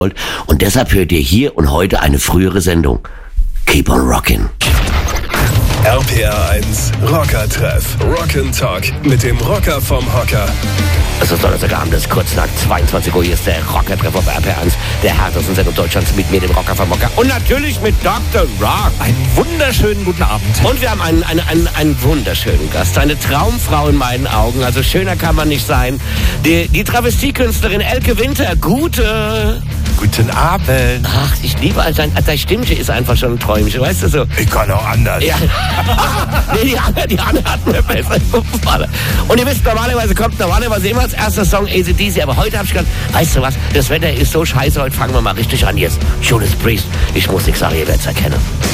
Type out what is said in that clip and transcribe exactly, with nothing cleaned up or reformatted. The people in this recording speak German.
Und deshalb hört ihr hier und heute eine frühere Sendung. Keep on rockin'. R P R eins Rocker-Treff. Rock'n'Talk mit dem Rocker vom Hocker. Es ist Donnerstagabend, es ist kurz nach zweiundzwanzig Uhr. Hier ist der Rocker-Treff auf R P R eins, der härtesten Sendung Deutschlands mit mir, dem Rocker vom Hocker. Und natürlich mit Doktor Rock. Einen wunderschönen guten Abend. Und wir haben einen, einen, einen, einen wunderschönen Gast. Eine Traumfrau in meinen Augen. Also schöner kann man nicht sein. Die, die Travestiekünstlerin Elke Winter. Gute... Guten Abend. Ach, ich liebe all sein... Das Stimmchen ist einfach schon ein Träumchen, weißt du so? Ich kann auch anders. Ja. Nee, die andere, die andere hat mir besser gefallen. Und ihr wisst, normalerweise kommt normalerweise immer als erster Song A C D C, aber heute habe ich gedacht, weißt du was, das Wetter ist so scheiße, heute fangen wir mal richtig an jetzt. Judas Priest, ich muss nichts sagen, ihr werdet es erkennen.